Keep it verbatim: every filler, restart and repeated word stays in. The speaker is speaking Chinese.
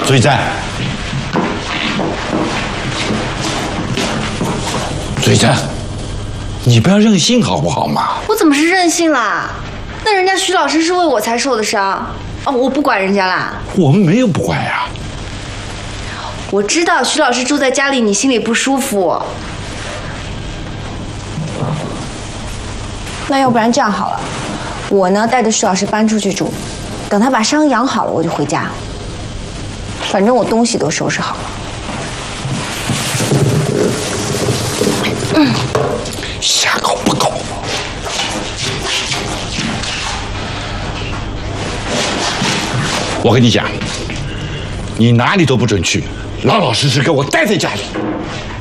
注意站！注意站！你不要任性好不好嘛？ 我怎么是任性啦？那人家徐老师是为我才受的伤，哦，我不管人家啦。 我们没有不管呀。 我知道徐老师住在家里，你心里不舒服。那要不然这样好了，我呢带着徐老师搬出去住，等他把伤养好了，我就回家。反正我东西都收拾好了。嗯， 瞎搞不搞？我跟你讲，你哪里都不准去，老老实实给我待在家里。